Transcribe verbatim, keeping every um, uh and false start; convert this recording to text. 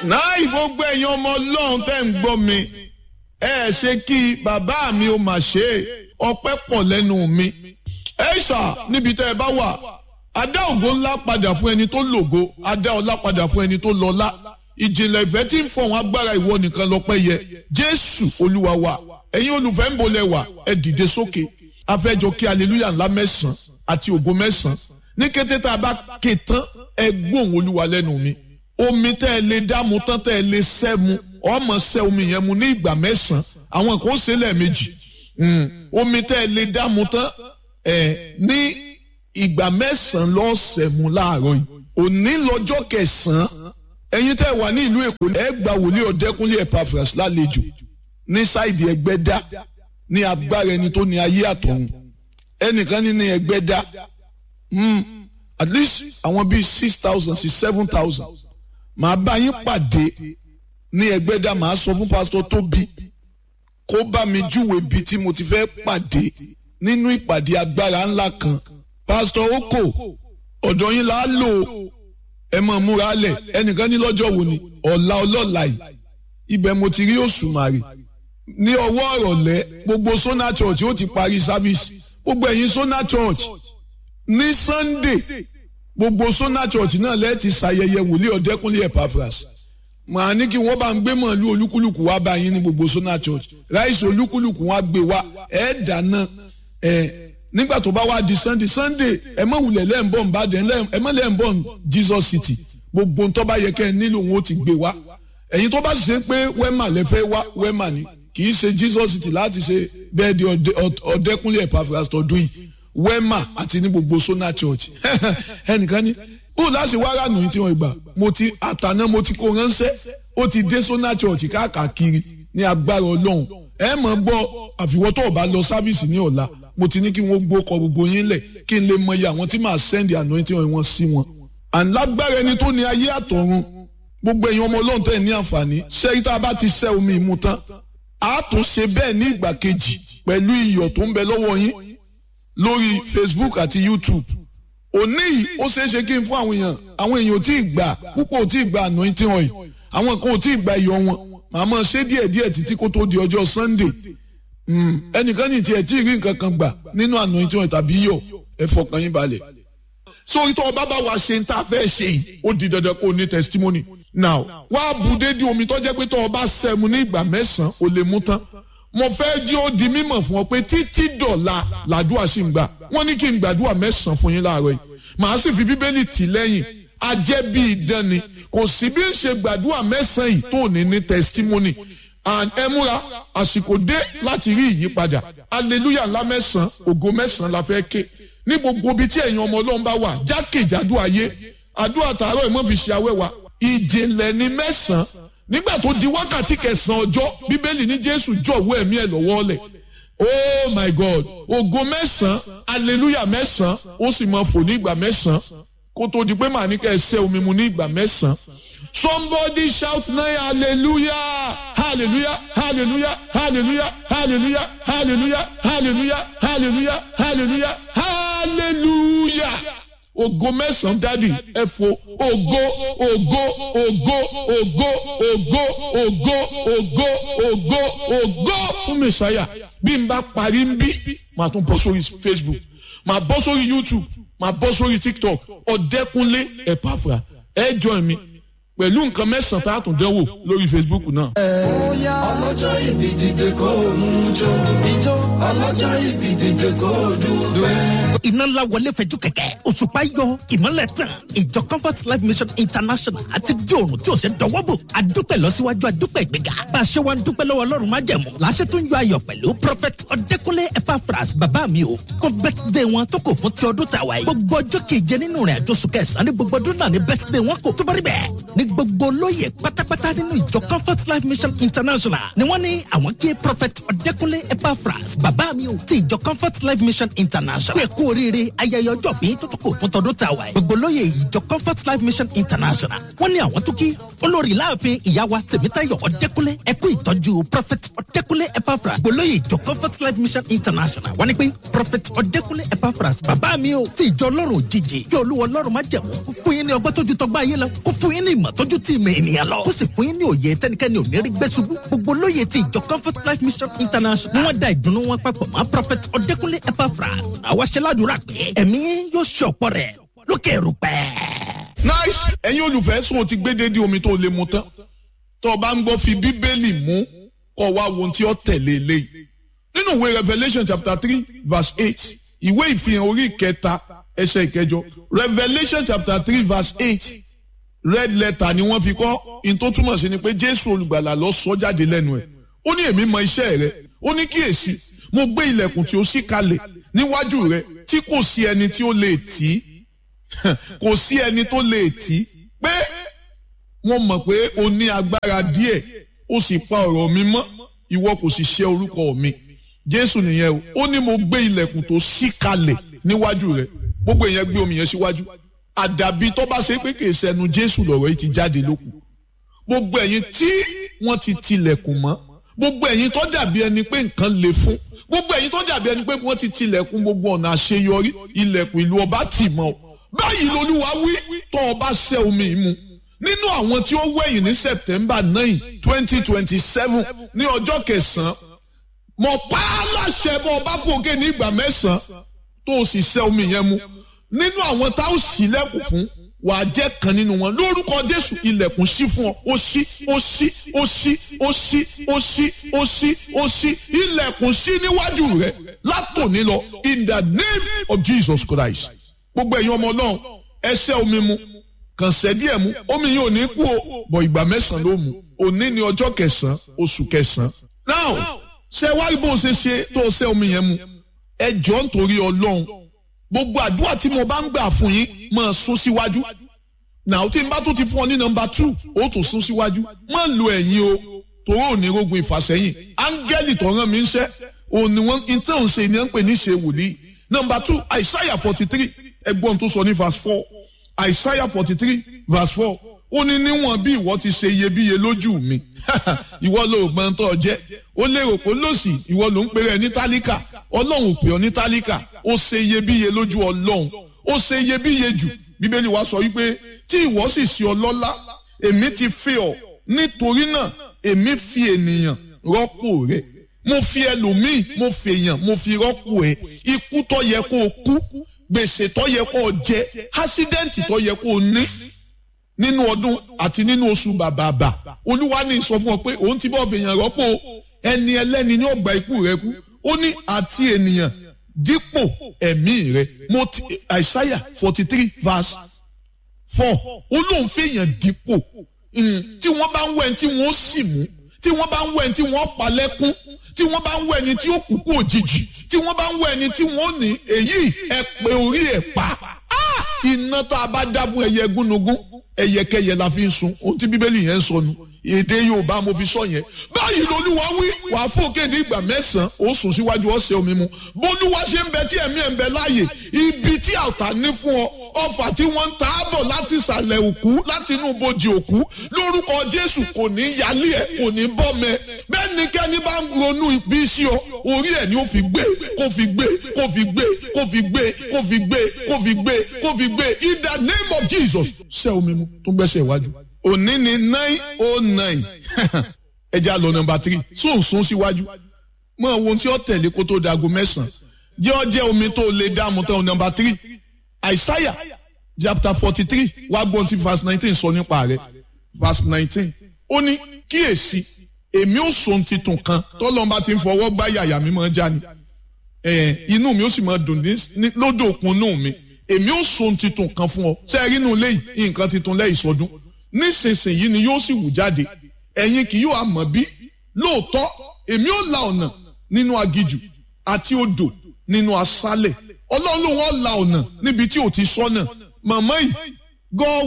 náà gbogbo ẹ̀yin ọmọ ọlọ́run tẹ́ ń gbọ́ mi ẹ ṣe kí bàbá mi ó mà ṣe ọpẹ́ pọ̀ lẹ́nu mi ẹ ṣà níbi tẹ́ ẹ bá wà adá ògo ńlá padà fún ẹni tó lògo adá ọlá padà fún ẹni tó lọ́lá ìjìnlẹ̀ ìfẹ́ tí ń fọ̀hún agbára ìwọ nìkan lọ́pẹ́ yẹ jésù olúwa wa ẹ̀yin olùfẹ́ ń bolẹ̀ wà ẹ dìde sókè afẹ́jọ kí aleluya ńlá mẹ́sàn-án àti ògo mẹ́sàn-án ní kété tá a bá ké tán ẹ gbóhùn olúwa lẹ́nu mi omi tẹ́ ẹ lè dámu tán tẹ́ ẹ lè sẹ́ mu ọmọ sẹ́ omi yẹn mu ní ìgbà mẹ́sàn-án àwọn kan ó ṣe lẹ́ẹ̀mejì omi tẹ́ ẹ lè dámu tán ẹ ní ìgbà mẹ́sàn-án lọ́ọ́ sẹ́ mu láàárọ̀ yìí òní lọ́jọ́ kẹsàn-án ẹ̀yin tẹ́ ẹ wà ní ìlú èkó ẹ gba wòlíì ọ̀dẹ́kúnlé Epaphras lálejò ní sáìdì ẹgbẹ́dá ní agbára ẹni tó ní ayé àtọ̀run ẹnìkan ní ní ẹgbẹ́dá at least àwọn bíi six thousand sí seven thousand màá bá yín pàdé ní ẹgbẹ́dá màá sọ fún pásítọ̀ Tóbi kó bá mi júwe ibi tí mo ti fẹ́ pàdé nínú ìpàdé agbára ńlá kan pásítọ̀ Oko ọ̀dọ̀ yín là á lò ẹ mọ̀ múra lẹ̀ ẹnìkan ní lọ́jọ́ wo ni ọ̀la ọlọ́la yìí ibẹ̀ mo ti rí Òṣùmàrè ní ọwọ́ ọ̀rọ̀lẹ́ gbogbo Sona Church ó ti parí sábìsì gbogbo ẹ̀yin Sona Church ní Sunday gbogbo Sona Church náà lẹ́ẹ̀ ti ṣàyẹyẹ wòlíì ọ̀dẹ́kúnlé Epaphras màá ní kí wọ́n bá ń gbé mọ̀lú olúkúlùkù wá bá yín ní gbogbo Sona Church ráìsì olúkúlùkù wá gbé wá ẹ̀ dáná ẹ̀ nígbà tó bá wá di Sunday Sunday ẹ mọ̀ wulẹ̀ lẹ́ǹbọ̀n Ìbàdàn ẹ mọ̀ lẹ́ǹbọ̀n Jesus City gbogbo tó bá yẹ kẹ́ ẹ nílò wọn ó ti gbé wá ẹ̀yin tó bá sì ṣe pé wẹ́mà lẹ́fẹ́ wá wẹ́mà ni kì í ṣe Jesus City láti ṣe bẹ́ẹ̀ di ọ̀dẹ́kúnlé Epaphras tọdún yìí wẹ́mà àti ní gbogbo Sona Church ẹnìkan ní ó láti wá ránù yìí tí wọ́n gbà mo ti àtàná mo ti kó ránṣẹ́ ó ti dé Sona Church káàkiri ní agbára Ọlọ́run ẹ mọ̀ gbọ́ àfiwọ́ tó bá lọ sábìsì ní ọ̀la mo ti ní kí wọ́n gbó kọ gbogbo yín lẹ̀ kí n lè mọ iye àwọn tí màá sẹ́ndì anointing wọn sí wọn. àlágbára ẹni tó ní ayé àtọ̀run gbogbo èèyàn ọmọ Ọlọ́run tẹ̀ ní àǹfààní ṣé tá a bá ti ṣẹ́ omi ìmu tán a tún ṣe bẹ́ẹ̀ ní ìgbà kejì pẹ̀lú iyọ̀ tó ń bẹ lọ́wọ́ yín lórí Facebook àti YouTube. òní yìí ó ṣeé ṣe kí n fún àwọn èèyàn àwọn èèyàn ò tí ì gbà púpọ̀ ò tí ì gbà anointing oil àwọn kan ò tí ì gbà iyọ̀ wọn màá máa ṣe díẹ̀díẹ̀ títí kó tó di ọjọ́ Sunday ẹnìkan ní tiẹ̀ tí ì rí nǹkan kan gbà nínú anointing oil tàbí iyọ̀ ẹ fọkàn yín balẹ̀. sórí tó o bá bá wa ṣe ń ta fẹ́ ṣe yìí ó di dandan kó o ní testimony. now wá bu dédé omi tó jẹ́ pé tó o bá sẹ́mu ní ìgbà mẹ́sàn-án o lè mú tán. mo fẹ́ jí ó di mímọ̀ fún ọ pé títí dọ̀la làdúrà sì ń gbà wọ́n ní kí n gbàdúrà mẹ́sàn-án fún yín láàárọ̀ yìí màá sì fi bíbélì tì lẹ́yìn ajẹ́ bí idán ni kò sí bí ń ṣe gbàdúrà mẹ́sàn-án yìí tó ní ní testimony and ẹ múra àsìkò dé láti rí ìyípadà hallelujah ńlá mẹ́sàn-án ògo mẹ́sàn-án la fẹ́ ké ní gbogbo ibi tí ẹ̀yin ọmọ Ọlọ́run bá wà jákèjádò ayé àdúrà tààrọ̀ ìmọ̀ fi ṣe awẹ́wà ìjìnlẹ̀ ní mẹ́sàn-án nígbà tó di wákàtí kẹsàn-án ọjọ́ bíbélì ní Jésù jọ̀wọ́ ẹ̀mí ẹ̀ lọ́wọ́ lẹ̀ oh my God ògo mẹ́sàn-án hallelujah mẹ́sàn-án ó sì máa fò ní ìgbà mẹ́sàn-án kó tó di pé màá ní kẹ́ ẹ ṣẹ́ omi mu ní ìgbà mẹ́sàn-án. Somebody shout now hallelujah hallelujah hallelujah hallelujah hallelujah hallelujah hallelujah hallelujah hallelujah hallelujah ògo mẹ́sàn-án dádì ẹ fò ògo ògo ògo ògo ògo ògo ògo ògo ògo fún mẹsàáyà bí n bá parí ń bí màá tún bọ́ sórí Facebook màá bọ́ sórí YouTube màá bọ́ sórí TikTok ọ̀dẹ́kúnlé Epaphras ẹ join mi pẹ̀lú nǹkan mẹ́sàn-án tá a tún dánwò lórí Facebook náà. Oya ọlọ́jọ́ ìbí dìde kó mú jó ijó ọlọ́jọ́ ìbí dìde kó dúpẹ́. iná ńlá wọlé fẹ̀jú kẹ̀kẹ́ òṣùpá yọ ìmọ́lẹ̀ tàn ìjọ Comfort Life Mission International àti di òrùn tí ò ṣe dọwọ́ bò àdúpẹ́ lọ́síwájú àdúpẹ́ ìgbéga bá a ṣe wá ń dúpẹ́ lọ́wọ́ Ọlọ́run májẹ̀mú láṣẹ tó ń yọ ayọ̀ pẹ̀lú Prophet Ọ̀dẹ́kúnlé Epaphras bàbá mi o kó birthday wọn tó kò fún ti ọdún tàwa yìí gbogbo ọjọ́ keje nínú rìn àjò oṣù kẹsàn-án ní gbogbo ọdún náà ní birthday wọn kò tó bá rí bẹ́ẹ̀ ní gbogbo olóyè pátápátá nínú ìjọ Comfort Life Mission International ni wọ́n ní àwọn kí Prophet Ọ̀dẹ́kúnlé Epaphras bàbá mi o ti ìjọ Comfort Life Mission International pé kú oríire ayẹyẹ ọjọ́ bí tó tó kò fún tọdún tàwa yìí gbogbo olóyè ìjọ Comfort Life Mission International wọ́n ní àwọn tó kí olórí láàfin ìyàwó tèmítayọ̀ ọ̀dẹ́kúnlé ẹkú ìtọ́jú prophet ọ̀dẹ́kúnlé epaphras gbólóyè ìjọ comfort life mission international wọ́n ní pé prophet ọ̀dẹ́kúnlé epaphras bàbá mi o ti ìjọ ọlọ́run òjijì kí olúwa ọlọ́run má jẹ̀mú kó fún yín ní ọgbọ́n tójú tọgbà ayé lọ kó fún yín ní ìmọ̀ tójú tí ìmọ̀ ènìyàn lọ kó sì fún yín ní òye tẹ́nikẹ́ni ò ní rí gbé ṣubú gbogbo lóye ti ìjọ comfort life mission international ni wọ́n da ìdùnnú wọn papọ̀ mọ́ prophet ọ̀dẹ́kúnlé epaphras àwa ṣe ládùúrà pé ẹ̀mí yóò ṣe ọ̀pọ̀ rẹ̀ lókè erùpẹ̀. nice ẹ̀yin olùfẹ́ sùn ó ti gbé dédé omi tó lè mu tán tó o bá ń gbọ́ fi bíbélì mú kó wá wo ohun tí ó tẹ̀lé eléyìí nínú ìwé Revelation chapter three verse eight ìwé ìfihàn orí ìkẹta ẹsẹ̀ ìkẹjọ Revelation chapter three verse eight red letter ni wọ́n fi kọ́ in tó túmọ̀ sí ni pé Jésù olùgbàlà lọ sọ jáde lẹ́nu ẹ̀ ó ní èmi mọ iṣẹ́ rẹ ó ní kíyèsí mo gbé ilẹ̀kùn tí ó ṣí kalẹ̀ níwájú rẹ tí kò sí ẹni tí ó lè tì í kò sí ẹni tó lè tì í pé wọ́n mọ̀ pé o ní agbára díẹ̀ ó sì pa ọ̀rọ̀ mi mọ́ ìwọ kò sì ṣe orúkọ mi Jésù nìyẹn o ó ní mo gbé ilẹ̀kùn tó ṣí kalẹ̀ níwájú rẹ gbogbo èèyàn gbé omi yẹn síwájú àdàbí tó bá ṣe pé kì í ṣẹnu Jésù lọ̀rọ̀ yìí ti jáde lókun gbogbo ẹ̀yin tí wọ́n ti tilẹ̀kùn mọ́ gbogbo ẹ̀yin tó dàbí ẹni pé nǹkan le fún gbogbo ẹ̀yin tó dàbí ẹni pé wọ́n ti tilẹ̀kùn gbogbo ọ̀nà àṣeyọrí ilẹ̀kùn ìlú ọba tì mọ́ ọ báyìí lolúwa wí tó ọba ṣẹ́ omi mu nínú àwọn tí ó wẹ̀yìn ní September nine twenty twenty seven ní ọjọ́ kẹsàn-án mọ̀ pa á láṣẹ bọ́ ọba fòkè ní ìgbà mẹ́sàn-án tó o sì ṣẹ́ omi yẹn mu nínú àwọn tá ó ṣílẹ̀kùn fún wàá jẹ́ kan nínú wọn lórúkọ Jésù ilẹ̀kùn ṣí fún ọ ó ṣí ó ṣí ó ṣí ó ṣí ó ṣí ó ṣí ó ṣí ilẹ̀kùn ṣí níwájú rẹ látòní lọ in the name of Jesus Christ gbogbo ẹ̀yin ọmọ náà ẹ ṣẹ́ omi mu kàn ṣẹ́ díẹ̀ mu omi yìí ò ní kú o bọ̀ ìgbà mẹ́sàn-án ló mu òní ní ọjọ́ kẹsàn-án oṣù kẹsàn-án now ṣe wá bó ṣe ṣe tó ṣẹ́ omi yẹn mu ẹ jọ̀ọ́ nítorí Ọlọ́run gbogbo àdúrà tí mo bá ń gbà fún yín máa sún síwájú now tí n bá tó ti fún ọ ní nọ́mbà two ó tó sún síwájú má lo ẹ̀yìn o torí òní rogun ìfàsẹ́yìn áńgẹ́lì tó rán mi ń ṣẹ́ òní wọn ìtàn ṣe ni wọ́n ń pè ní ṣe wòlíì nọ́mbà two Isaiah forty three ẹgbọ́n tó sọ ní verse four Isaiah forty three verse four ó ní níwọ̀n bí ìwọ ti ṣe iyebíye lójú mi ìwọ ló gbọ́n tó jẹ́ ó lérò pé lòsì ìwọ ló ń pèrè ẹ ní tálíkà Ọlọ́run ò pè ọ ní tálíkà ó ṣe iyebíye lójú Ọlọ́run ó ṣe iyebíye jù Bíbélì wa sọ wípé tí ìwọ sì ṣe ọlọ́lá èmi ti fẹ́ ọ nítorí náà èmi fi ènìyàn rọ́pò rẹ mo fi ẹlòmíì mo fi èèyàn mo fi rọ́pò ẹ ikú tó yẹ kó o kú gbèsè tó yẹ kó o jẹ ásídẹ́ǹtì tó yẹ kó o ní nínú ọdún àti nínú oṣù bàbàbà Olúwa ní sọ fún ọ pé òun ti bọ́ fèèyàn rọ́pò ẹni ẹlẹ́ni ní ó gba ikú rẹ kú ó ní àti ènìyàn dípò ẹ̀mí rẹ mo ti Isaiah forty three verse four ó lóun fèèyàn dípò tí wọ́n bá ń wẹ̀ tí wọ́n sì mú tí wọ́n bá ń wẹ̀ tí wọ́n pa lẹ́kún tí wọ́n bá ń wẹ̀ ẹni tí ó kú kú òjijì tí wọ́n bá ń wẹ̀ ẹni tí wọ́n ní èyí ẹ pé orí ẹ̀ pa iná tá a bá dá fún ẹyẹ gúnugún ẹyẹkẹyẹ la fi ń sun ohun tí Bíbélì yẹn ń sọ nu èdè Yorùbá mo fi sọ yẹn báyìí lolúwa wí wàá fòkè ní ìgbà mẹ́sàn-án ó sùn síwájú ọ̀sẹ̀ omi mu bólúwa ṣe ń bẹ tí ẹ̀mí ẹ̀ ń bẹ láàyè ibi tí àwòtá ní fún ọ ọfà tí wọ́n ń ta á bọ̀ láti ìsàlẹ̀ òkú láti inú ibojì òkú lórúkọ Jésù kò ní yálé ẹ̀ kò ní bọ́mẹ bẹ́ẹ̀ ni kẹ́ni bá ń ronú ibi sí ọ orí ẹ̀ ni ó fi gbé kó fi gbé kó fi gbé kó fi gbé kó fi gbé kó fi gbé kó fi gbé in the name of Jesus ṣẹ́ omi mu tó gbẹ́sẹ̀ iwájú òní ni nine oh nine ẹ já lọ nọ́mbà three sóòsùn síwájú mọ ohun tí ó tẹ̀lé kó tó dago mẹ́sàn-án jẹ́ ọ jẹ́ omi tó lè dààmú tán nọ́mbà three Isaiah chapter forty three wá gbọ́n tí verse nineteen sọ nípa rẹ̀ verse nineteen ó ní kíyèsí èmi ò sọ titun kan tọ́lọ́mbà ti ń fọwọ́ gbá yàyà mi máa já ni inú mi ó sì máa dùn lódò òkun inú mi èmi ò sọ titun kan fún ọ sẹ́ẹ̀rí inú lẹ́yìn nǹkan titun lẹ́yìn sọdún nísinsìnyí ni yóò sì wù jáde ẹ̀yin kì yóò mọ̀ bí lóòótọ́ èmi ò la ọ̀nà nínú agijù àti odò nínú aṣálẹ̀ Ọlọ́run ló wọ́n la ọ̀nà níbi tí ò ti sọ́nà màmá yìí gọ́